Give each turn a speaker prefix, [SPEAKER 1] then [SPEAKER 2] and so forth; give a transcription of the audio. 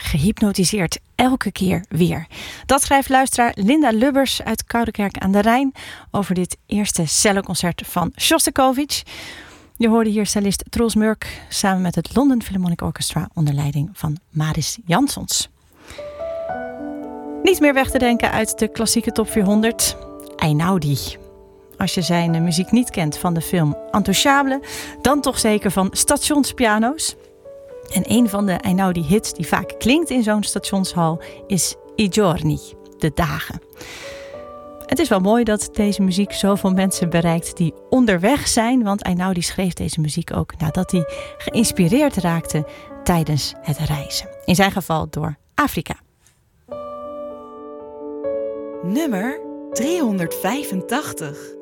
[SPEAKER 1] gehypnotiseerd elke keer weer. Dat schrijft luisteraar Linda Lubbers uit Koudekerk aan de Rijn over dit eerste celloconcert van Shostakovich. Je hoorde hier cellist Truls Mørk samen met het London Philharmonic Orchestra onder leiding van Maris Jansons. Niet meer weg te denken uit de klassieke top 400, Einaudi. Als je zijn muziek niet kent van de film Intouchable, dan toch zeker van stationspiano's. En een van de Einaudi-hits die vaak klinkt in zo'n stationshal is I giorni, de dagen. Het is wel mooi dat deze muziek zoveel mensen bereikt die onderweg zijn, want Einaudi schreef deze muziek ook nadat hij geïnspireerd raakte tijdens het reizen. In zijn geval door Afrika.
[SPEAKER 2] Nummer 385.